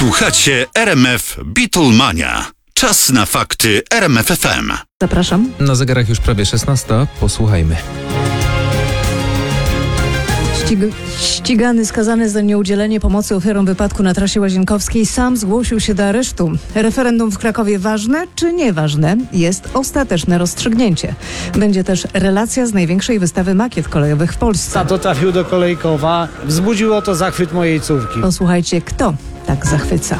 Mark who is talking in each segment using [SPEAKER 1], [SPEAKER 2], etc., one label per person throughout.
[SPEAKER 1] Słuchacie RMF Beatlemania. Czas na fakty RMF FM.
[SPEAKER 2] Zapraszam.
[SPEAKER 3] Na zegarach już prawie 16. Posłuchajmy.
[SPEAKER 2] Ścigany skazany za nieudzielenie pomocy ofiarom wypadku na trasie Łazienkowskiej sam zgłosił się do aresztu. Referendum w Krakowie ważne czy nieważne? Jest ostateczne rozstrzygnięcie. Będzie też relacja z największej wystawy makiet kolejowych w Polsce.
[SPEAKER 4] Tato trafił do Kolejkowa. Wzbudziło to zachwyt mojej córki.
[SPEAKER 2] Posłuchajcie, kto tak zachwyca.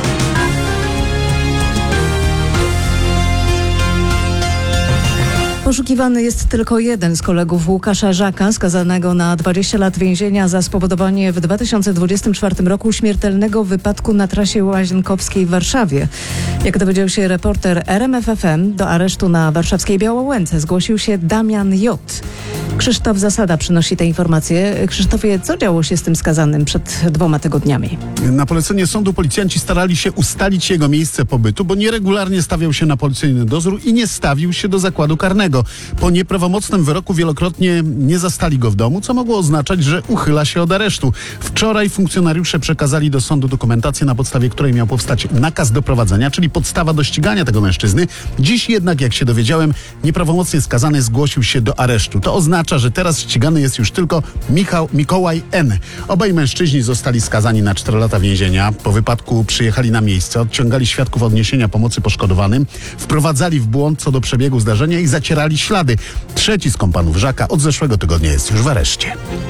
[SPEAKER 2] Poszukiwany jest tylko jeden z kolegów Łukasza Żaka, skazanego na 20 lat więzienia za spowodowanie w 2024 roku śmiertelnego wypadku na trasie Łazienkowskiej w Warszawie. Jak dowiedział się reporter RMF FM, do aresztu na warszawskiej Białołęce zgłosił się Damian J. Krzysztof Zasada przynosi te informacje. Krzysztofie, co działo się z tym skazanym przed 2 tygodniami?
[SPEAKER 5] Na polecenie sądu policjanci starali się ustalić jego miejsce pobytu, bo nieregularnie stawiał się na policyjny dozór i nie stawił się do zakładu karnego. Po nieprawomocnym wyroku wielokrotnie nie zastali go w domu, co mogło oznaczać, że uchyla się od aresztu. Wczoraj funkcjonariusze przekazali do sądu dokumentację, na podstawie której miał powstać nakaz doprowadzenia, czyli podstawa do ścigania tego mężczyzny. Dziś jednak, jak się dowiedziałem, nieprawomocnie skazany zgłosił się do aresztu. To oznacza, że teraz ścigany jest już tylko Mikołaj N. Obaj mężczyźni zostali skazani na 4 lata więzienia. Po wypadku przyjechali na miejsce, odciągali świadków od niesienia pomocy poszkodowanym, wprowadzali w błąd co do przebiegu zdarzenia i zacierali ślady. Trzeci z kompanów Żaka od zeszłego tygodnia jest już w areszcie.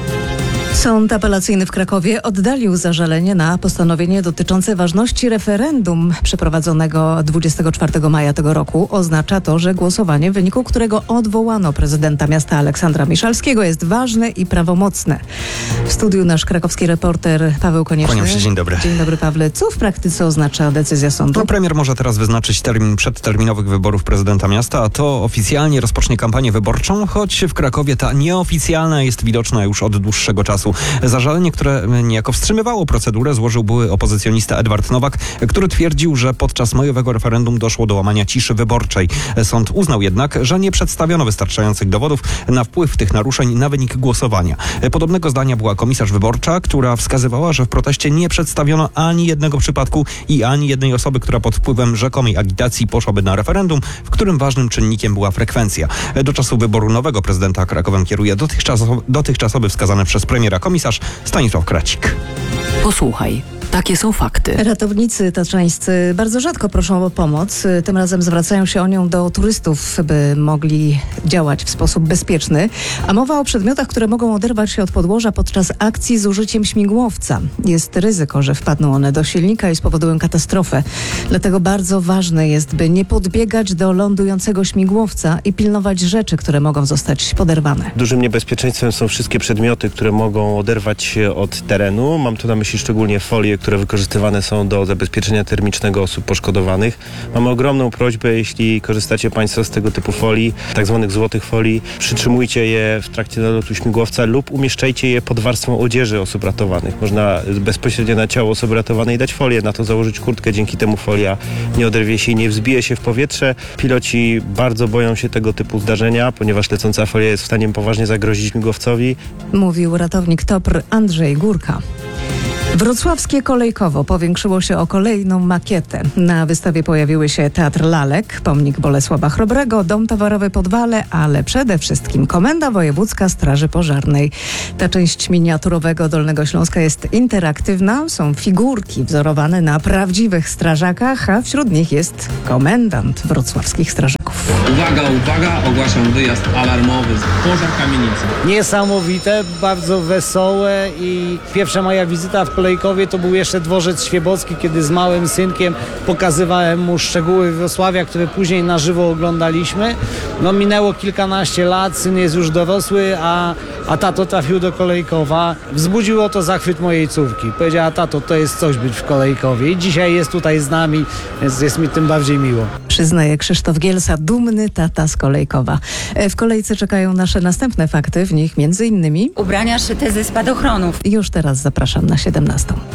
[SPEAKER 2] Sąd apelacyjny w Krakowie oddalił zażalenie na postanowienie dotyczące ważności referendum przeprowadzonego 24 maja tego roku. Oznacza to, że głosowanie, w wyniku którego odwołano prezydenta miasta Aleksandra Miszalskiego, jest ważne i prawomocne. W studiu nasz krakowski reporter Paweł Konieczny.
[SPEAKER 6] Kłaniam się, dzień dobry.
[SPEAKER 2] Dzień dobry, Pawle. Co w praktyce oznacza decyzja sądu?
[SPEAKER 6] Premier może teraz wyznaczyć termin przedterminowych wyborów prezydenta miasta, a to oficjalnie rozpocznie kampanię wyborczą, choć w Krakowie ta nieoficjalna jest widoczna już od dłuższego czasu. Zażalenie, które niejako wstrzymywało procedurę, złożył były opozycjonista Edward Nowak, który twierdził, że podczas majowego referendum doszło do łamania ciszy wyborczej. Sąd uznał jednak, że nie przedstawiono wystarczających dowodów na wpływ tych naruszeń na wynik głosowania. Podobnego zdania była komisarz wyborcza, która wskazywała, że w proteście nie przedstawiono ani jednego przypadku i ani jednej osoby, która pod wpływem rzekomej agitacji poszłaby na referendum, w którym ważnym czynnikiem była frekwencja. Do czasu wyboru nowego prezydenta Krakowem kieruje dotychczasowy wskazany przez premiera komisarz Stanisław Kracik.
[SPEAKER 7] Posłuchaj, takie są fakty.
[SPEAKER 2] Ratownicy tatrzańscy bardzo rzadko proszą o pomoc. Tym razem zwracają się o nią do turystów, by mogli działać w sposób bezpieczny. A mowa o przedmiotach, które mogą oderwać się od podłoża podczas akcji z użyciem śmigłowca. Jest ryzyko, że wpadną one do silnika i spowodują katastrofę. Dlatego bardzo ważne jest, by nie podbiegać do lądującego śmigłowca i pilnować rzeczy, które mogą zostać poderwane.
[SPEAKER 8] Dużym niebezpieczeństwem są wszystkie przedmioty, które mogą oderwać się od terenu. Mam tu na myśli szczególnie folie, które wykorzystywane są do zabezpieczenia termicznego osób poszkodowanych. Mamy ogromną prośbę, jeśli korzystacie Państwo z tego typu folii, tak zwanych złotych folii, przytrzymujcie je w trakcie nalotu śmigłowca lub umieszczajcie je pod warstwą odzieży osób ratowanych. Można bezpośrednio na ciało osoby ratowanej dać folię, na to założyć kurtkę, dzięki temu folia nie oderwie się i nie wzbije się w powietrze. Piloci bardzo boją się tego typu zdarzenia, ponieważ lecąca folia jest w stanie poważnie zagrozić śmigłowcowi.
[SPEAKER 2] Mówił ratownik TOPR Andrzej Górka. Wrocławskie Kolejkowo powiększyło się o kolejną makietę. Na wystawie pojawiły się Teatr Lalek, Pomnik Bolesława Chrobrego, Dom Towarowy Podwale, ale przede wszystkim Komenda Wojewódzka Straży Pożarnej. Ta część miniaturowego Dolnego Śląska jest interaktywna. Są figurki wzorowane na prawdziwych strażakach, a wśród nich jest komendant wrocławskich strażaków.
[SPEAKER 9] Uwaga, uwaga, ogłaszam wyjazd alarmowy. Pożar kamienicy.
[SPEAKER 4] Niesamowite, bardzo wesołe i pierwsza moja wizyta w Kolejkowie to był jeszcze dworzec świebocki, kiedy z małym synkiem pokazywałem mu szczegóły Wrocławia, które później na żywo oglądaliśmy. No minęło kilkanaście lat, syn jest już dorosły, a tato trafił do Kolejkowa. Wzbudziło to zachwyt mojej córki. Powiedziała: tato, to jest coś być w Kolejkowie i dzisiaj jest tutaj z nami, więc jest mi tym bardziej miło.
[SPEAKER 2] Przyznaje Krzysztof Gielsa, dumny tata z Kolejkowa. W kolejce czekają nasze następne fakty, w nich m.in.
[SPEAKER 10] ubrania szyte ze spadochronów.
[SPEAKER 2] Już teraz zapraszam na 17.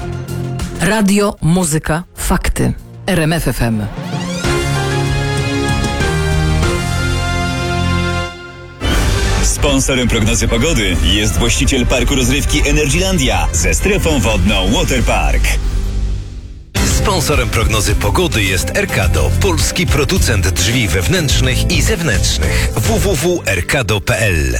[SPEAKER 7] Radio, muzyka, fakty. RMF FM.
[SPEAKER 11] Sponsorem prognozy pogody jest właściciel parku rozrywki Energylandia ze strefą wodną Waterpark.
[SPEAKER 12] Sponsorem prognozy pogody jest Erkado, polski producent drzwi wewnętrznych i zewnętrznych. www.erkado.pl.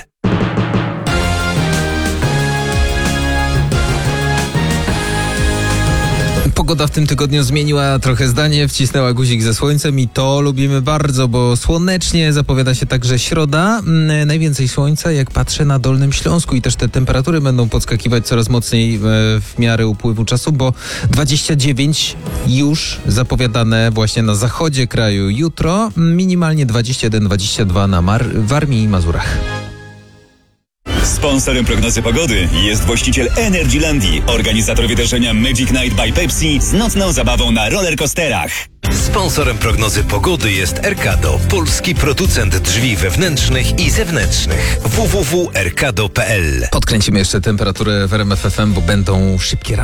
[SPEAKER 3] Pogoda w tym tygodniu zmieniła trochę zdanie, wcisnęła guzik ze słońcem i to lubimy bardzo, bo słonecznie zapowiada się także środa. Najwięcej słońca, jak patrzę na Dolnym Śląsku, i też te temperatury będą podskakiwać coraz mocniej w miarę upływu czasu, bo 29 już zapowiadane właśnie na zachodzie kraju jutro, minimalnie 21-22 na Warmii i Mazurach.
[SPEAKER 11] Sponsorem prognozy pogody jest właściciel Energylandii, organizator wydarzenia Magic Night by Pepsi z nocną zabawą na rollercoasterach.
[SPEAKER 12] Sponsorem prognozy pogody jest Erkado, polski producent drzwi wewnętrznych i zewnętrznych. www.erkado.pl.
[SPEAKER 3] Podkręcimy jeszcze temperaturę w RMF FM, bo będą szybkie